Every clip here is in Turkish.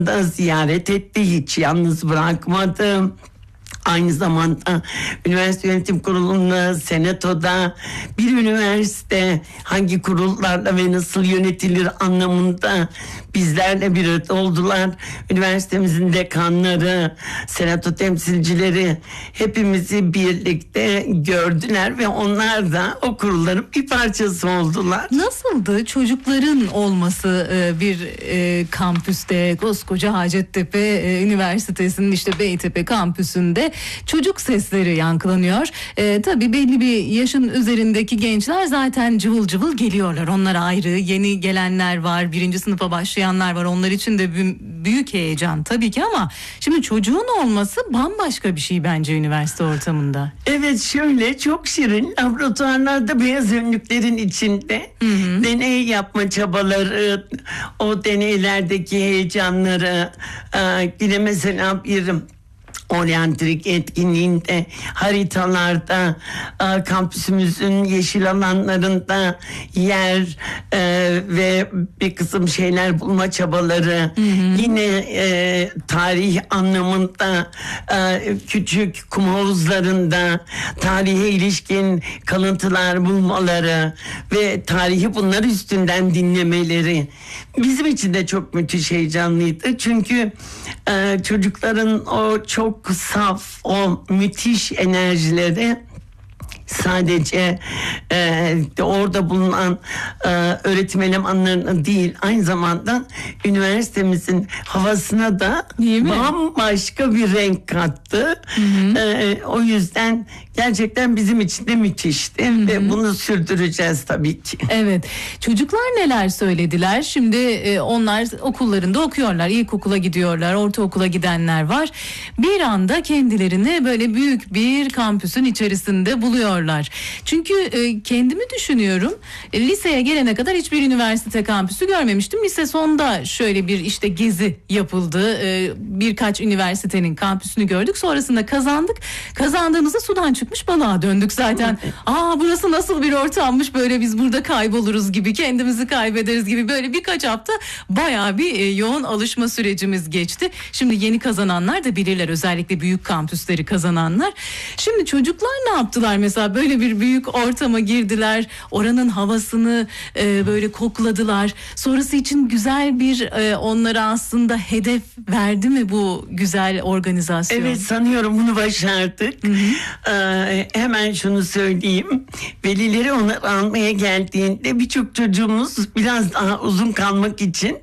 da ziyaret etti, hiç yalnız bırakmadı. Aynı zamanda üniversite yönetim kurulunda, senatoda bir üniversite hangi kurullarla ve nasıl yönetilir anlamında bizlerle bir arada oldular. Üniversitemizin dekanları, senato temsilcileri hepimizi birlikte gördüler ve onlar da o kurulların bir parçası oldular. Nasıldı çocukların olması bir kampüste, koskoca Hacettepe Üniversitesi'nin işte Beytepe kampüsünde çocuk sesleri yankılanıyor. Tabii belli bir yaşın üzerindeki gençler zaten cıvıl cıvıl geliyorlar. Onlar ayrı, yeni gelenler var, birinci sınıfa başlayanlar var. Onlar için de büyük heyecan tabii ki, ama şimdi çocuğun olması bambaşka bir şey bence üniversite ortamında. Evet, şöyle çok şirin laboratuvarlarda beyaz önlüklerin içinde deney yapma çabaları, o deneylerdeki heyecanları, yine mesela bir oryantrik etkinliğinde haritalarda, kampüsümüzün yeşil alanlarında yer ve bir kısım şeyler bulma çabaları, yine tarih anlamında küçük kum havuzlarında tarihe ilişkin kalıntılar bulmaları ve tarihi bunlar üstünden dinlemeleri bizim için de çok müthiş heyecanlıydı. Çünkü çocukların o çok saf, o müthiş enerjileri sadece orada bulunan öğretim elemanlarına değil, aynı zamanda üniversitemizin havasına da bambaşka bir renk kattı. O yüzden gerçekten bizim için de müthişti ve bunu sürdüreceğiz tabii ki. Evet. Çocuklar neler söylediler? Şimdi onlar okullarında okuyorlar. İlkokula gidiyorlar, ortaokula gidenler var. Bir anda kendilerini böyle büyük bir kampüsün içerisinde buluyorlar. Çünkü kendimi düşünüyorum. Liseye gelene kadar hiçbir üniversite kampüsü görmemiştim. Lise sonda şöyle bir işte gezi yapıldı. Birkaç üniversitenin kampüsünü gördük. Sonrasında kazandık. Kazandığımızda sudan çıkmış balığa döndük zaten. Burası nasıl bir ortammış, böyle biz burada kayboluruz gibi, kendimizi kaybederiz gibi, böyle birkaç hafta bayağı bir yoğun alışma sürecimiz geçti. Şimdi yeni kazananlar da bilirler, özellikle büyük kampüsleri kazananlar. Şimdi çocuklar ne yaptılar mesela? Böyle bir büyük ortama girdiler. Oranın havasını böyle kokladılar. Sonrası için güzel bir onlara aslında hedef verdi mi bu güzel organizasyon? Evet, sanıyorum bunu başardık. Hemen şunu söyleyeyim. Velileri onları almaya geldiğinde birçok çocuğumuz biraz daha uzun kalmak için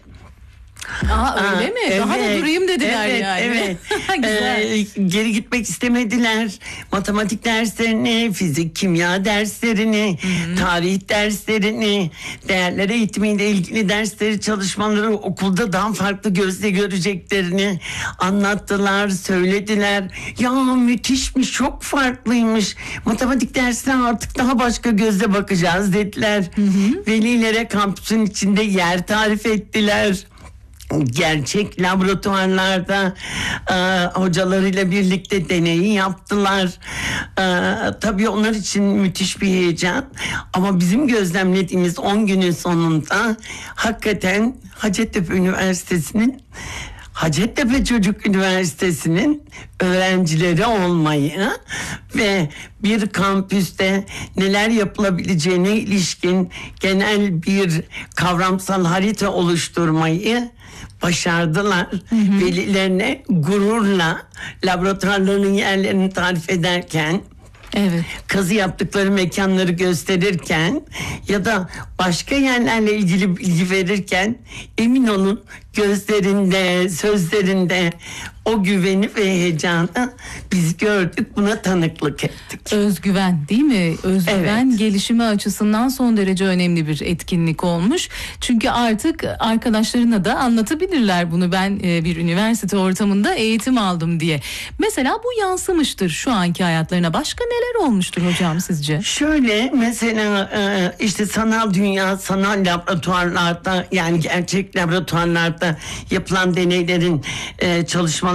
öyle mi? Evet, daha da durayım dediler yani. Evet. Geri gitmek istemediler. Matematik derslerini, fizik, kimya derslerini, tarih derslerini, değerler eğitimiyle ilgili dersleri, çalışmaları okulda daha farklı gözle göreceklerini anlattılar, söylediler. Ya müthişmiş, çok farklıymış. Matematik dersine artık daha başka gözle bakacağız dediler. Velilere kampüsün içinde yer tarif ettiler. Gerçek laboratuvarlarda hocalarıyla birlikte deneyi yaptılar. Tabii onlar için müthiş bir heyecan. Ama bizim gözlemlediğimiz 10 günün sonunda hakikaten Hacettepe Üniversitesi'nin, Hacettepe Çocuk Üniversitesi'nin öğrencileri olmayı ve bir kampüste neler yapılabileceğine ilişkin genel bir kavramsal harita oluşturmayı başardılar. Velilerine gururla laboratuvarlarının yerlerini tarif ederken, kazı yaptıkları mekanları gösterirken ya da başka yerlerle ilgili bilgi verirken emin olun gözlerinde, sözlerinde o güveni ve heyecanı biz gördük, buna tanıklık ettik. Özgüven değil mi? Özgüven gelişimi açısından son derece önemli bir etkinlik olmuş. Çünkü artık arkadaşlarına da anlatabilirler bunu, ben bir üniversite ortamında eğitim aldım diye. Mesela bu yansımıştır şu anki hayatlarına. Başka neler olmuştur hocam sizce? Şöyle mesela işte sanal dünya, sanal laboratuvarlarda, yani gerçek laboratuvarlarda yapılan deneylerin, çalışmalar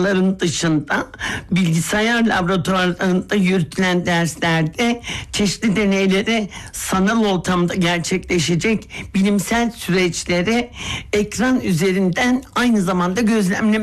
çalışmaların dışında bilgisayar laboratuvarlarında yürütülen derslerde çeşitli deneyleri sanal ortamda gerçekleşecek bilimsel süreçleri ekran üzerinden aynı zamanda gözlemlemek